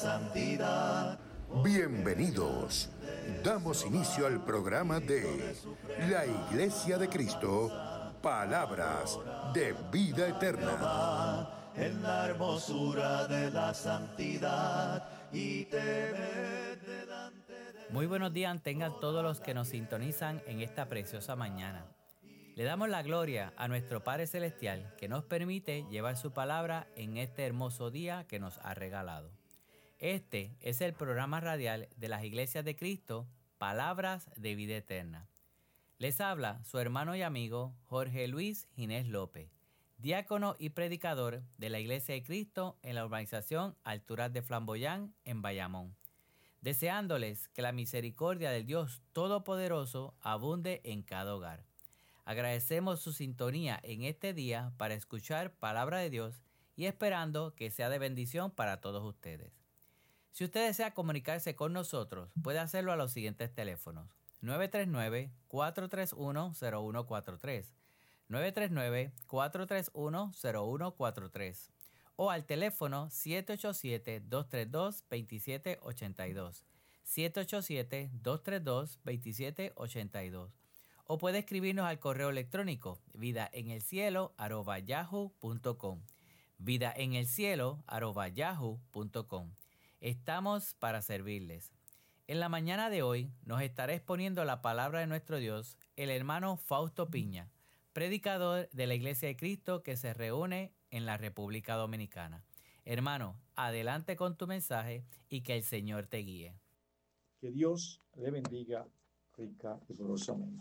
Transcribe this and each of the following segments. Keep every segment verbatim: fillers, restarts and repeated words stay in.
santidad. Bienvenidos. Damos inicio al programa de la Iglesia de Cristo, Palabras de Vida Eterna. En la hermosura de la santidad y temer delante de... Muy buenos días tengan todos los que nos sintonizan en esta preciosa mañana. Le damos la gloria a nuestro Padre Celestial que nos permite llevar su palabra en este hermoso día que nos ha regalado. Este es el programa radial de las Iglesias de Cristo, Palabras de Vida Eterna. Les habla su hermano y amigo Jorge Luis Ginés López, diácono y predicador de la Iglesia de Cristo en la urbanización Alturas de Flamboyán, en Bayamón, deseándoles que la misericordia del Dios Todopoderoso abunde en cada hogar. Agradecemos su sintonía en este día para escuchar palabra de Dios y esperando que sea de bendición para todos ustedes. Si usted desea comunicarse con nosotros, puede hacerlo a los siguientes teléfonos: nueve tres nueve, cuatro tres uno, cero uno cuatro tres, nueve tres nueve, cuatro tres uno, cero uno cuatro tres o al teléfono siete ocho siete, dos tres dos, dos siete ocho dos, siete ocho siete, dos tres dos, dos siete ocho dos, o puede escribirnos al correo electrónico vidaenelcielo arroba yahoo punto com, vidaenelcielo arroba yahoo punto com. Estamos para servirles. En la mañana de hoy nos estará exponiendo la palabra de nuestro Dios el hermano Fausto Piña, predicador de la Iglesia de Cristo que se reúne en la República Dominicana. Hermano, adelante con tu mensaje y que el Señor te guíe. Que Dios le bendiga rica y poderosamente.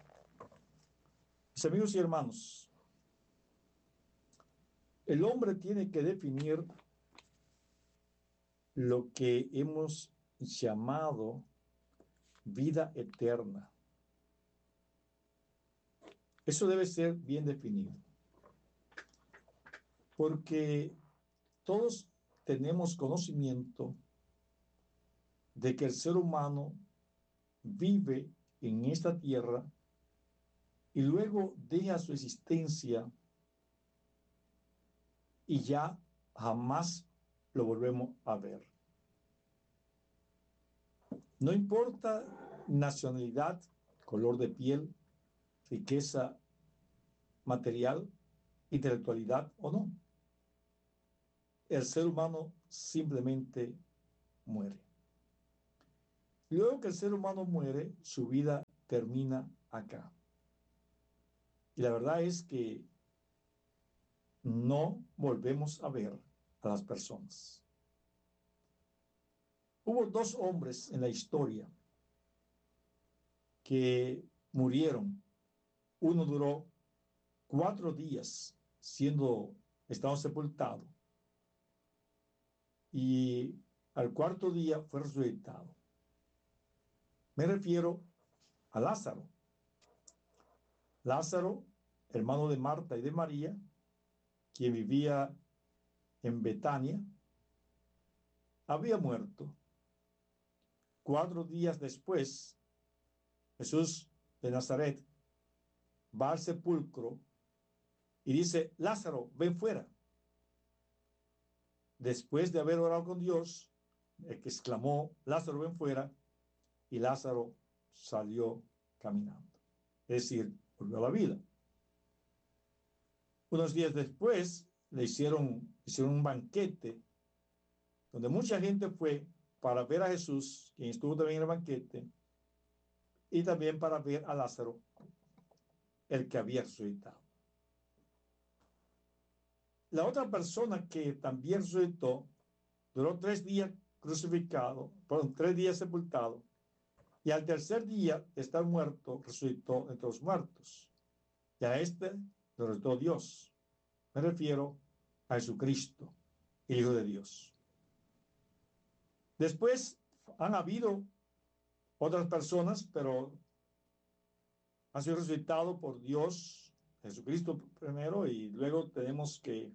Mis amigos y hermanos, el hombre tiene que definir lo que hemos llamado vida eterna. Eso debe ser bien definido, porque todos tenemos conocimiento de que el ser humano vive en esta tierra y luego deja su existencia y ya jamás lo volvemos a ver. No importa nacionalidad, color de piel, riqueza material, intelectualidad o no. El ser humano simplemente muere. Luego que el ser humano muere, su vida termina acá. Y la verdad es que no volvemos a ver a las personas. Hubo dos hombres en la historia que murieron. Uno duró cuatro días siendo, estado sepultado, y al cuarto día fue resucitado. Me refiero a Lázaro. Lázaro, hermano de Marta y de María, quien vivía en Betania, había muerto. Cuatro días después, Jesús de Nazaret va al sepulcro y dice: Lázaro, ven fuera. Después de haber orado con Dios, el que exclamó: Lázaro, ven fuera, y Lázaro salió caminando. Es decir, volvió a la vida. Unos días después le hicieron, hicieron un banquete donde mucha gente fue para ver a Jesús, quien estuvo también en el banquete, y también para ver a Lázaro, el que había resucitado. La otra persona que también resucitó duró tres días crucificado, perdón, tres días sepultado, y al tercer día de estar muerto, resucitó entre los muertos. Y a este lo resucitó Dios. Me refiero a Jesucristo, el Hijo de Dios. Después han habido otras personas, pero han sido resucitados por Dios, Jesucristo primero, y luego tenemos que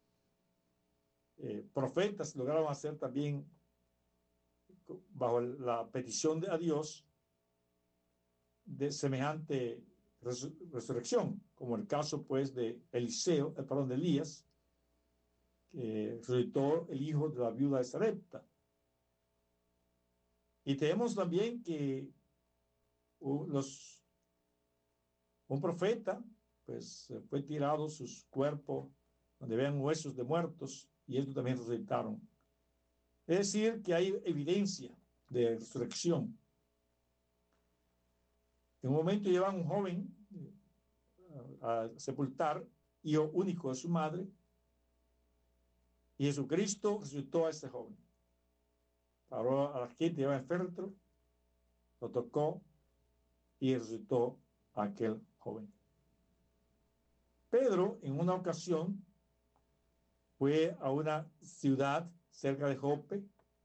eh, profetas lograron hacer también, bajo la petición de a Dios, de semejante resur- resurrección, como el caso pues de Eliseo, eh, perdón, de Elías, que resucitó el hijo de la viuda de Sarepta. Y tenemos también que uh, los, un profeta, pues fue tirado sus cuerpos donde vean huesos de muertos y estos también resucitaron. Es decir, que hay evidencia de resurrección. En un momento llevan un joven a, a sepultar, hijo único de su madre, y Jesucristo resucitó a ese joven. Paró a la gente, llevaba enfermo, lo tocó y resucitó a aquel joven. Pedro, en una ocasión, fue a una ciudad cerca de Jope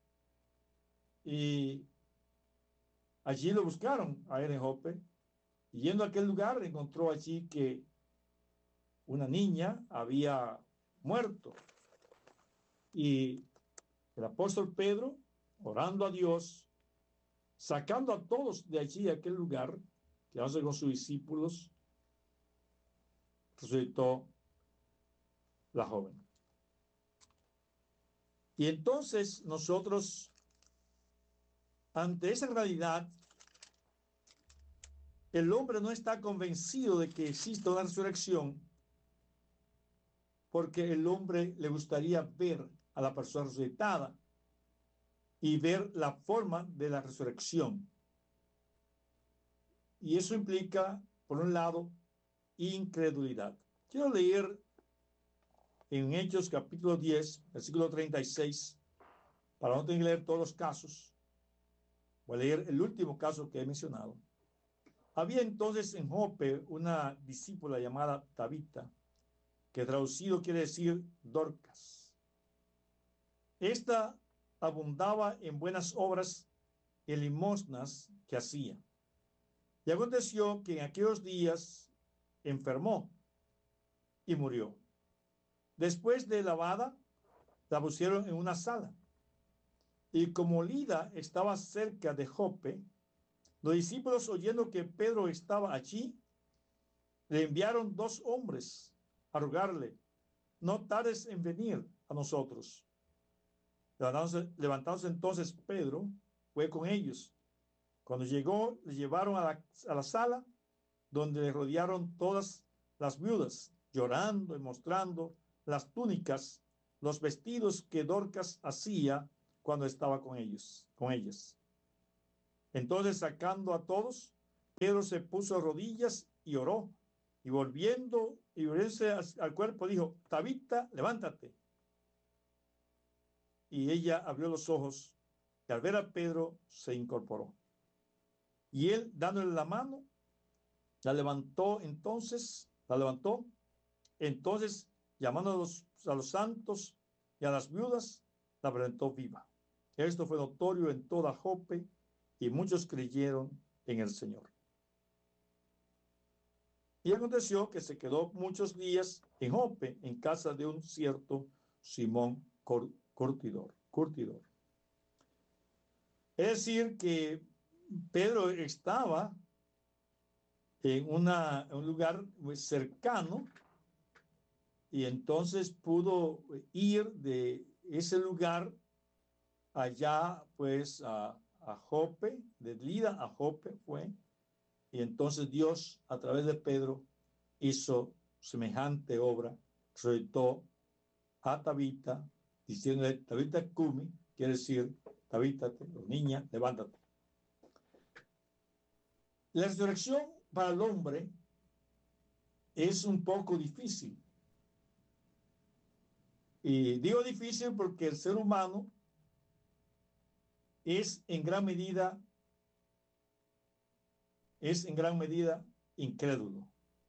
y allí lo buscaron a él en Jope. Y yendo a aquel lugar, encontró allí que una niña había muerto. Y el apóstol Pedro, orando a Dios, sacando a todos de allí, de aquel lugar, quedándose con sus discípulos, resucitó la joven. Y entonces nosotros, ante esa realidad, el hombre no está convencido de que exista una resurrección, porque el hombre le gustaría ver a la persona resucitada y ver la forma de la resurrección. Y eso implica, por un lado, incredulidad. Quiero leer en Hechos capítulo diez, versículo treinta y seis, para no tener que leer todos los casos. Voy a leer el último caso que he mencionado. Había entonces en Jope una discípula llamada Tabita, que traducido quiere decir Dorcas. Esta abundaba en buenas obras y en limosnas que hacía. Y aconteció que en aquellos días enfermó y murió. Después de lavada, la pusieron en una sala. Y como Lida estaba cerca de Jope, los discípulos, oyendo que Pedro estaba allí, le enviaron dos hombres a rogarle: no tardes en venir a nosotros. Levantándose, levantándose entonces Pedro, fue con ellos. Cuando llegó, le llevaron a la, a la sala, donde le rodearon todas las viudas, llorando y mostrando las túnicas, los vestidos que Dorcas hacía cuando estaba con ellos, con ellas. Entonces, sacando a todos, Pedro se puso a rodillas y oró, y volviendo y volviéndose al, al cuerpo, dijo: Tabita, levántate. Y ella abrió los ojos, y al ver a Pedro se incorporó. Y él, dándole la mano, la levantó entonces, la levantó, entonces, llamando a los, a los santos y a las viudas, la presentó viva. Esto fue notorio en toda Jope, y muchos creyeron en el Señor. Y aconteció que se quedó muchos días en Jope, en casa de un cierto Simón Curtidor. Curtidor. Es decir, que Pedro estaba en, una, en un lugar muy cercano, y entonces pudo ir de ese lugar allá, pues, a, a Jope, de Lida a Jope fue, y entonces Dios, a través de Pedro, hizo semejante obra, resucitó a Tabita, diciéndole: Tabita Cumi, quiere decir, Tabítate, o niña, levántate. La resurrección para el hombre es un poco difícil. Y digo difícil porque el ser humano es en gran medida, es en gran medida incrédulo.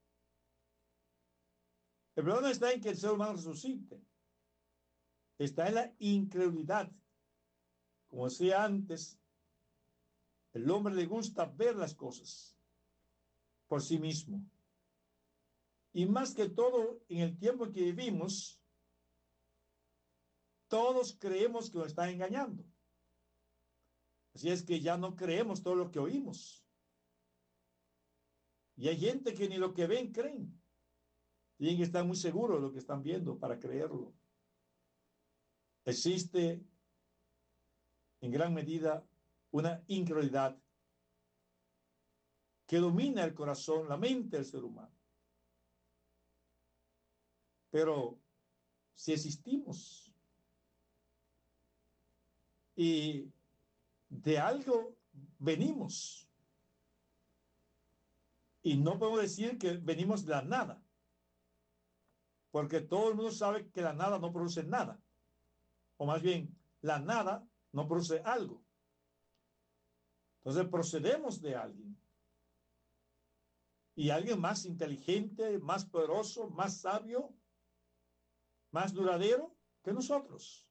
El problema está en que el ser humano resucite. Está en la incredulidad. Como decía antes, el hombre le gusta ver las cosas por sí mismo. Y más que todo, en el tiempo que vivimos, todos creemos que nos están engañando. Así es que ya no creemos todo lo que oímos. Y hay gente que ni lo que ven creen. Tienen que estar muy seguros de lo que están viendo para creerlo. Existe en gran medida una incredulidad que domina el corazón, la mente del ser humano. Pero si existimos y de algo venimos, y no podemos decir que venimos de la nada, porque todo el mundo sabe que la nada no produce nada, o más bien, la nada no produce algo. Entonces procedemos de alguien, y alguien más inteligente, más poderoso, más sabio, más duradero que nosotros.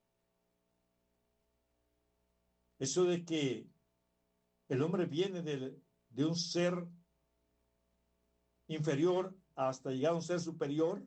Eso de que el hombre viene de, de un ser inferior hasta llegar a un ser superior,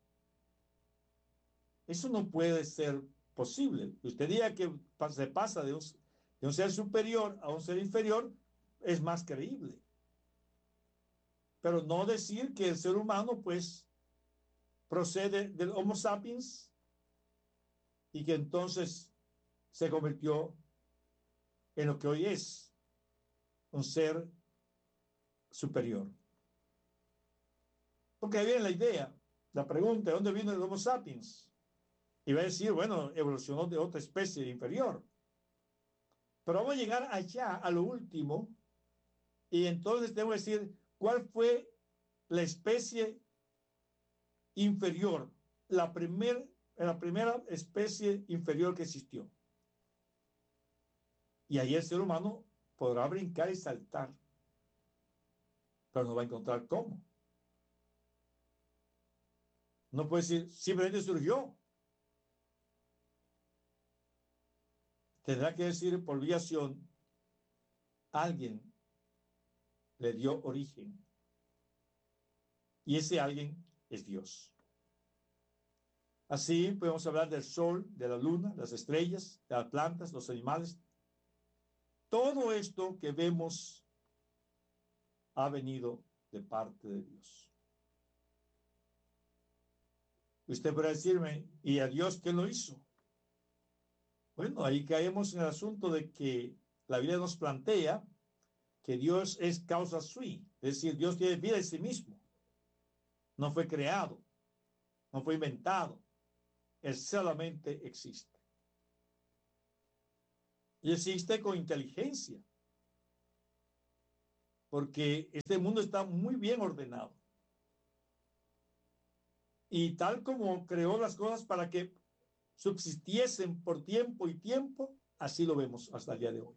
eso no puede ser posible. Usted diga que se pasa de un, de un ser superior a un ser inferior, es más creíble. Pero no decir que el ser humano, pues, procede del Homo sapiens y que entonces se convirtió en lo que hoy es, un ser superior. Porque ahí viene la idea, la pregunta, ¿de dónde vino el Homo sapiens? Y va a decir, bueno, evolucionó de otra especie inferior. Pero vamos a llegar allá, a lo último, y entonces tengo que decir, ¿cuál fue la especie inferior, la, primer, la primera especie inferior que existió? Y ahí el ser humano podrá brincar y saltar, pero no va a encontrar cómo. No puede decir, simplemente surgió. Tendrá que decir por obligación, alguien le dio origen. Y ese alguien es Dios. Así podemos hablar del sol, de la luna, las estrellas, de las plantas, los animales. Todo esto que vemos ha venido de parte de Dios. Usted podrá decirme, ¿y a Dios qué lo hizo? Bueno, ahí caemos en el asunto de que la Biblia nos plantea que Dios es causa sui, es decir, Dios tiene vida en sí mismo. No fue creado, no fue inventado, Él solamente existe. Y existe con inteligencia, porque este mundo está muy bien ordenado. Y tal como creó las cosas para que subsistiesen por tiempo y tiempo, así lo vemos hasta el día de hoy.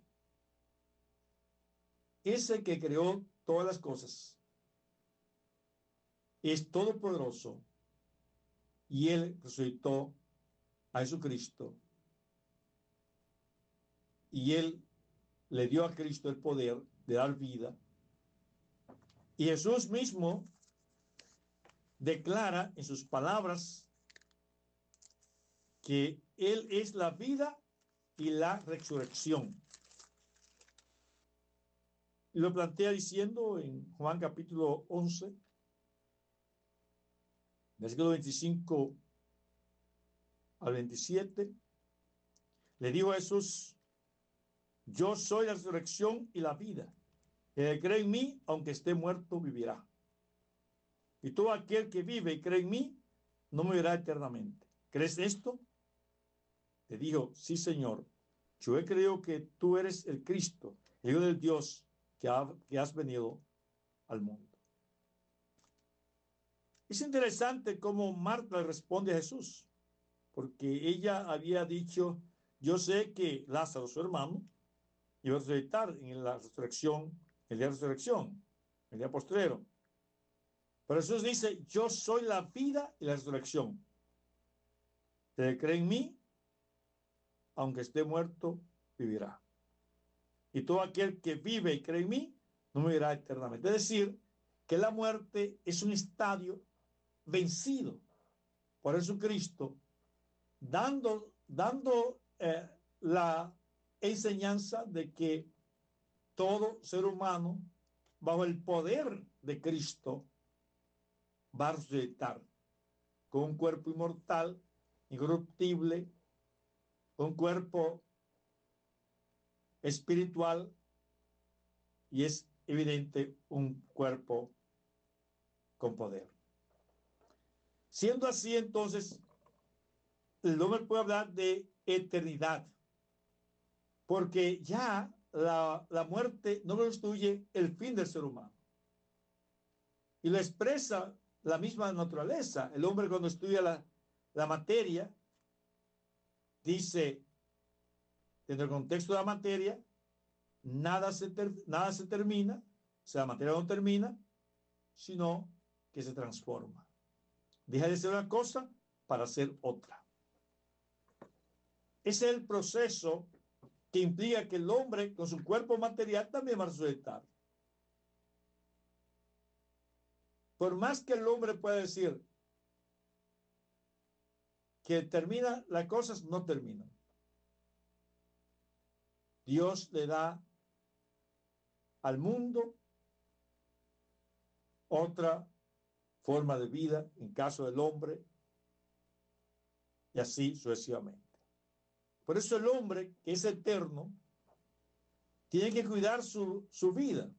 Ese que creó todas las cosas es todopoderoso y Él resucitó a Jesucristo y Él le dio a Cristo el poder de dar vida. Y Jesús mismo declara en sus palabras que Él es la vida y la resurrección. Y lo plantea diciendo en Juan capítulo once, versículo veinticinco al veintisiete, le dijo a Jesús, yo soy la resurrección y la vida. El que cree en mí, aunque esté muerto, vivirá. Y todo aquel que vive y cree en mí, no morirá eternamente. ¿Crees esto? Le dijo, sí, Señor. Yo he creído que tú eres el Cristo, el Hijo del Dios que, ha, que has venido al mundo. Es interesante cómo Marta le responde a Jesús, porque ella había dicho, yo sé que Lázaro, su hermano, iba a resucitar en la resurrección, el día de resurrección, el día postrero. Pero Jesús dice, yo soy la vida y la resurrección. El que cree en mí, aunque esté muerto, vivirá. Y todo aquel que vive y cree en mí, no morirá eternamente. Es decir, que la muerte es un estadio vencido por Jesucristo, dando, dando eh, la enseñanza de que todo ser humano, bajo el poder de Cristo, va a resucitar con un cuerpo inmortal, incorruptible, un cuerpo espiritual y es evidente un cuerpo con poder. Siendo así, entonces, el hombre puede hablar de eternidad, porque ya la, la muerte no constituye el fin del ser humano. Y lo expresa la misma naturaleza. El hombre, cuando estudia la, la materia, dice, en el contexto de la materia, nada se, ter, nada se termina, o sea, la materia no termina, sino que se transforma. Deja de ser una cosa para ser otra. Ese es el proceso que implica que el hombre con su cuerpo material también va a resucitar. Por más que el hombre pueda decir que termina, las cosas no terminan. Dios le da al mundo otra forma de vida en caso del hombre y así sucesivamente. Por eso el hombre, que es eterno, tiene que cuidar su, su vida.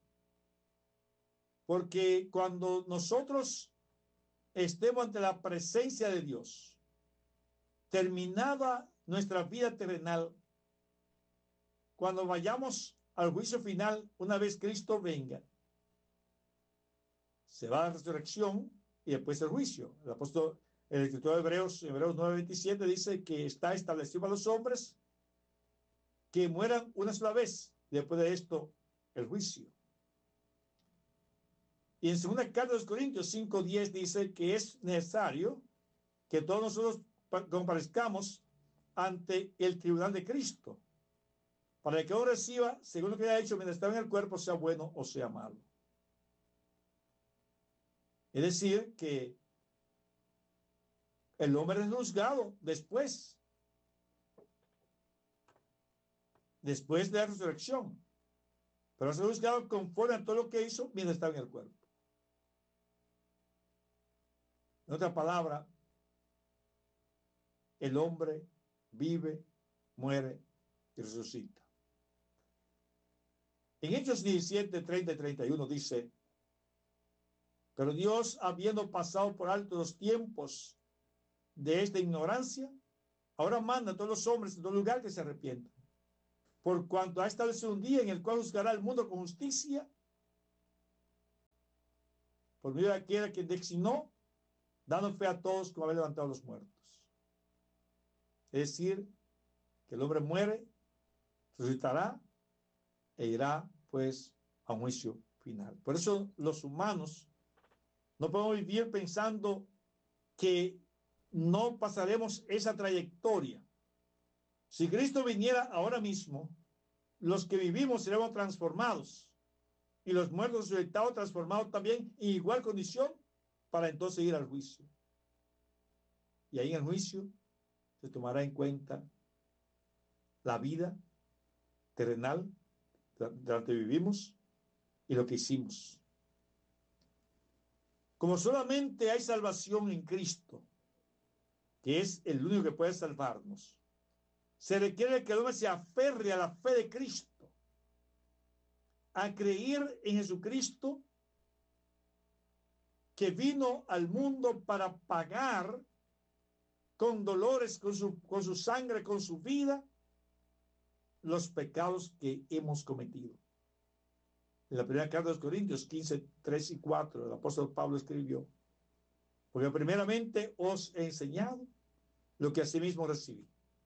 Porque cuando nosotros estemos ante la presencia de Dios, terminada nuestra vida terrenal, cuando vayamos al juicio final, una vez Cristo venga, se va a la resurrección y después el juicio. El apóstol, el escritor de Hebreos, Hebreos nueve veintisiete, dice que está establecido para los hombres que mueran una sola vez, y después de esto, el juicio. Y en segunda carta de los Corintios cinco diez dice que es necesario que todos nosotros comparezcamos ante el tribunal de Cristo, para que uno reciba, según lo que haya hecho mientras estaba en el cuerpo, sea bueno o sea malo. Es decir, que el hombre es juzgado después, después de la resurrección, pero es juzgado conforme a todo lo que hizo mientras estaba en el cuerpo. En otra palabra, el hombre vive, muere y resucita. En Hechos diecisiete, treinta y treinta y uno dice: pero Dios, habiendo pasado por alto los tiempos de esta ignorancia, ahora manda a todos los hombres en todo lugar que se arrepientan, por cuanto ha establecido un día en el cual juzgará al mundo con justicia, por medio de aquel a quien designó, dando fe a todos como haber levantado a los muertos. Es decir, que el hombre muere, resucitará e irá pues a un juicio final. Por eso los humanos no podemos vivir pensando que no pasaremos esa trayectoria. Si Cristo viniera ahora mismo, los que vivimos seremos transformados y los muertos resucitados transformados también en igual condición para entonces ir al juicio. Y ahí en el juicio se tomará en cuenta la vida terrenal de la que vivimos y lo que hicimos. Como solamente hay salvación en Cristo, que es el único que puede salvarnos, se requiere que el hombre se aferre a la fe de Cristo, a creer en Jesucristo, que vino al mundo para pagar con dolores, con su, con su sangre, con su vida, los pecados que hemos cometido. En la primera carta de los Corintios quince, tres y cuatro, el apóstol Pablo escribió: porque primeramente os he enseñado lo que asimismo recibí,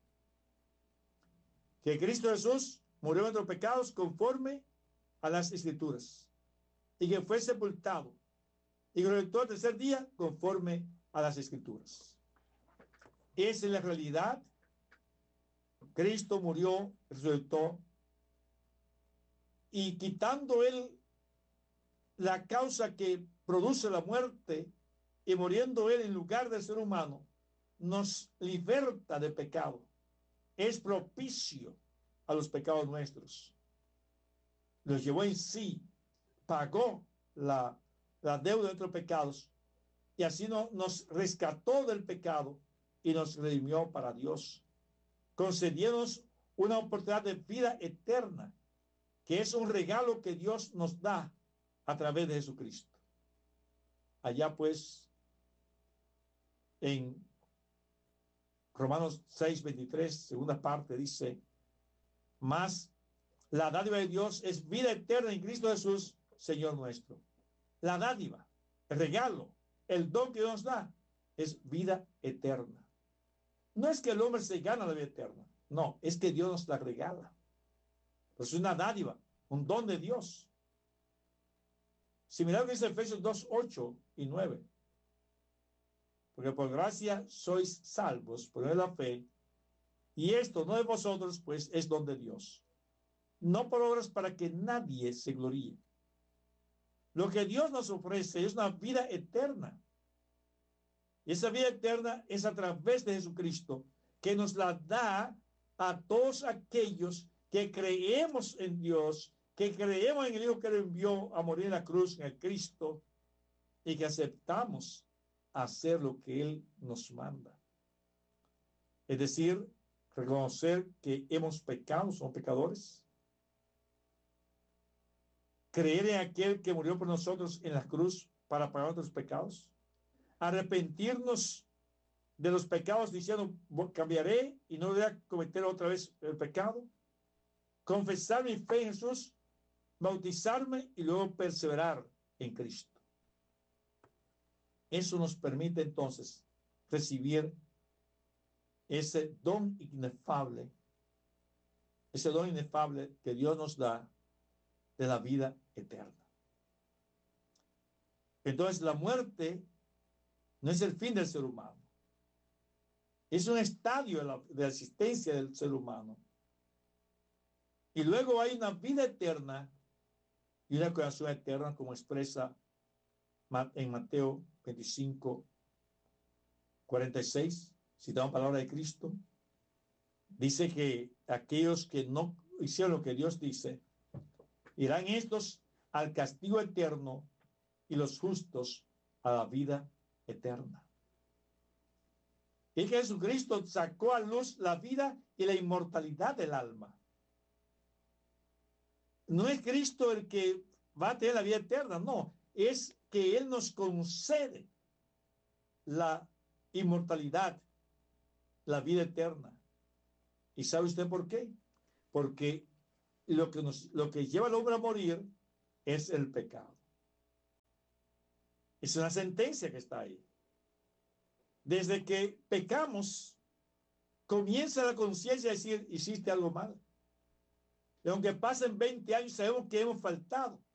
que Cristo Jesús murió en nuestros pecados conforme a las Escrituras, y que fue sepultado, y que resucitó el tercer día conforme a las Escrituras. Esa es la realidad. Cristo murió, resucitó, y quitando él la causa que produce la muerte y muriendo él en lugar del ser humano, nos liberta de pecado. Es propicio a los pecados nuestros. Los llevó en sí, pagó la, la deuda de nuestros pecados y así no, nos rescató del pecado y nos redimió para Dios, concediéndonos una oportunidad de vida eterna, que es un regalo que Dios nos da a través de Jesucristo. Allá pues, en Romanos seis, veintitrés, segunda parte, dice, mas la dádiva de Dios es vida eterna en Cristo Jesús, Señor nuestro. La dádiva, el regalo, el don que Dios nos da, es vida eterna. No es que el hombre se gana la vida eterna, no, es que Dios nos la regala. Pues es una dádiva, un don de Dios. Similar a lo que dice Efesios dos, ocho y nueve. Porque por gracia sois salvos por la fe, y esto no de vosotros, pues es don de Dios. No por obras para que nadie se gloríe. Lo que Dios nos ofrece es una vida eterna. Y esa vida eterna es a través de Jesucristo, que nos la da a todos aquellos que creemos en Dios, que creemos en el Hijo que lo envió a morir en la cruz, en el Cristo, y que aceptamos hacer lo que Él nos manda. Es decir, reconocer que hemos pecado, somos pecadores. Creer en aquel que murió por nosotros en la cruz para pagar nuestros pecados. Arrepentirnos de los pecados diciendo, cambiaré y no voy a cometer otra vez el pecado. Confesar mi fe en Jesús, bautizarme y luego perseverar en Cristo. Eso nos permite entonces recibir ese don inefable, ese don inefable que Dios nos da de la vida eterna. Entonces la muerte no es el fin del ser humano. Es un estadio de la, de la existencia del ser humano. Y luego hay una vida eterna y una creación eterna, como expresa en Mateo veinticinco, cuarenta y seis, citando palabra de Cristo. Dice que aquellos que no hicieron lo que Dios dice, irán estos al castigo eterno y los justos a la vida eterna. Y que Jesucristo sacó a luz la vida y la inmortalidad del alma. No es Cristo el que va a tener la vida eterna, no, es que Él nos concede la inmortalidad, la vida eterna. ¿Y sabe usted por qué? Porque lo que, nos, lo que lleva al hombre a morir es el pecado. Es una sentencia que está ahí. Desde que pecamos, comienza la conciencia a decir, hiciste algo mal. Y aunque pasen veinte años, sabemos que hemos faltado.